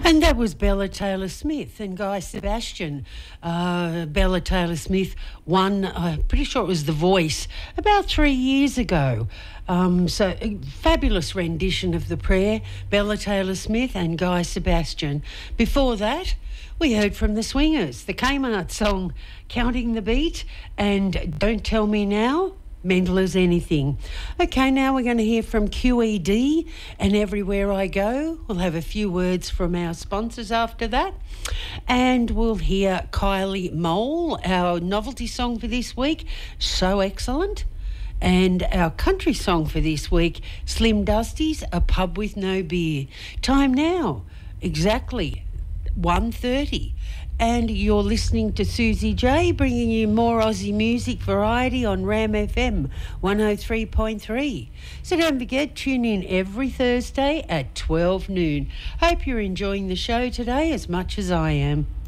And that was Bella Taylor Smith and Guy Sebastian. Bella Taylor Smith won, pretty sure it was The Voice, about 3 years ago. So a fabulous rendition of the prayer, Bella Taylor Smith and Guy Sebastian. Before that, we heard from the Swingers, the Kmart song, Counting the Beat, and Don't Tell Me Now, Mental as Anything. Okay, now we're going to hear from QED and Everywhere I Go. We'll have a few words from our sponsors after that. And we'll hear Kylie Mole, our novelty song for this week, So Excellent. And our country song for this week, Slim Dusty's A Pub With No Beer. Time now, exactly 1:30. And you're listening to Susie J, bringing you more Aussie music variety on Ram FM 103.3. So don't forget, tune in every Thursday at 12 noon. Hope you're enjoying the show today as much as I am.